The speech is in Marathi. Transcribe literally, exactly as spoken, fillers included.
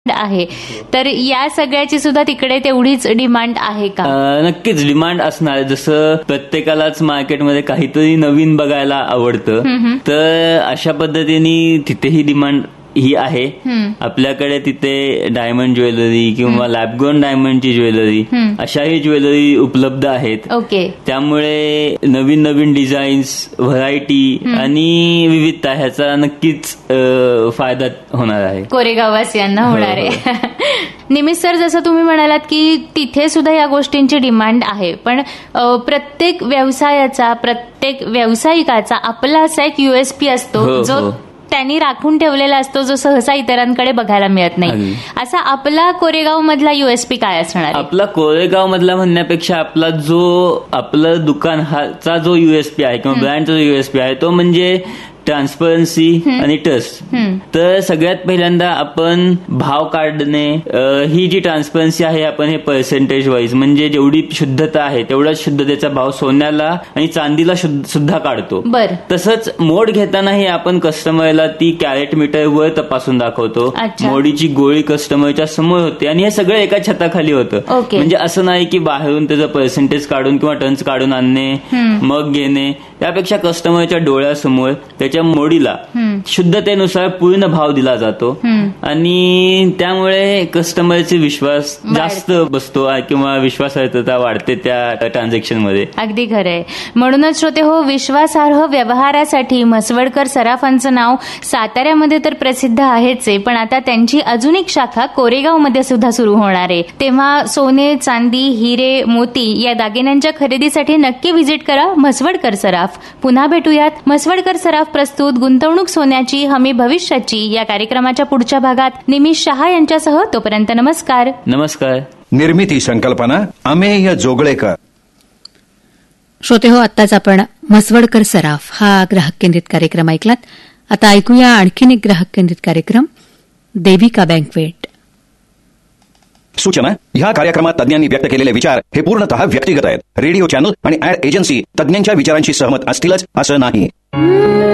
आहे, तर या सगळ्याची सुद्धा तिकडे तेवढीच डिमांड आहे का? नक्कीच डिमांड असणार. जसं प्रत्येकालाच मार्केटमध्ये काहीतरी नवीन बघायला आवडतं, तर अशा पद्धतीने तिथेही डिमांड ही आहे. आपल्याकडे तिथे डायमंड ज्वेलरी किंवा लॅबग्रोन डायमंडची ज्वेलरी अशाही ज्वेलरी उपलब्ध आहेत. ओके. त्यामुळे नवीन नवीन डिझाईन्स, व्हरायटी आणि विविधता ह्याचा नक्कीच फायदा होणार आहे, कोरेगाववासियांना होणार आहे. निमिष सर, जसं तुम्ही म्हणालात की तिथे सुद्धा या गोष्टींची डिमांड आहे, पण प्रत्येक व्यवसायाचा, प्रत्येक व्यावसायिकाचा आपला असा एक युएसपी असतो जो त्यांनी राखून ठेवलेला असतो, जो सहसा इतरांकडे बघायला मिळत नाही. असा आपला कोरेगाव मधला युएसपी काय असणार? आपला कोरेगाव मधला म्हणण्यापेक्षा आपला जो आपलं दुकान हाचा जो युएसपी आहे किंवा ब्रँडचा जो युएसपी आहे तो म्हणजे ट्रान्सपरन्सी आणि ट्रस्ट. तर सगळ्यात पहिल्यांदा आपण भाव काढणे, ही जी ट्रान्सपरन्सी आहे आपण हे पर्सेंटेज वाईज म्हणजे जेवढी शुद्धता आहे तेवढाच शुद्धतेचा भाव सोन्याला आणि चांदीला सुद्धा काढतो. तसंच मोड घेतानाही आपण कस्टमरला ती कॅरेट मीटर वर तपासून दाखवतो. मोडीची गोळी कस्टमरच्या समोर होते आणि हे सगळं एका छताखाली होतं. म्हणजे असं नाही की बाहेरून त्याचं पर्सेंटेज काढून किंवा टन्स काढून आणणे मग घेणे, त्यापेक्षा कस्टमरच्या डोळ्यासमोर त्याच्या मोडीला शुद्धतेनुसार पूर्ण भाव दिला जातो आणि त्यामुळे कस्टमरचे विश्वास जास्त बसतो किंवा विश्वासार्हता वाढते त्या ट्रान्झॅक्शन मध्ये. अगदी खरंय. म्हणूनच श्रोते हो, विश्वासार्ह व्यवहारासाठी म्हसवडकर सराफांचं नाव साताऱ्यामध्ये तर प्रसिद्ध आहेच आहे, पण आता त्यांची अजून एक शाखा कोरेगाव मध्ये सुद्धा सुरू होणार आहे. तेव्हा सोने, चांदी, हिरे, मोती या दागिन्यांच्या खरेदीसाठी नक्की व्हिजिट करा म्हसवडकर सराफ. पुन्हा भेटूयात म्हसवडकर सराफ प्रस्तुत गुंतवणूक सोन्याची हमी भविष्याची या कार्यक्रमाच्या पुढच्या भागात निमिष शहा यांच्यासह. तोपर्यंत नमस्कार. नमस्कार. निर्मिती संकल्पना अमेय जोगळेकर. श्रोते हो, आत्ताच आपण म्हसवडकर सराफ हा ग्राहक केंद्रित कार्यक्रम ऐकलात. आता ऐकूया आणखीन एक ग्राहक केंद्रित कार्यक्रम, देविका बँकवेट. सूचना: ह्या कार्यक्रमात तज्ञांनी व्यक्त केलेले विचार हे पूर्णतः व्यक्तिगत आहेत. रेडिओ चॅनल आणि ऍड एजन्सी तज्ञांच्या विचारांशी सहमत असतीलच असं नाही.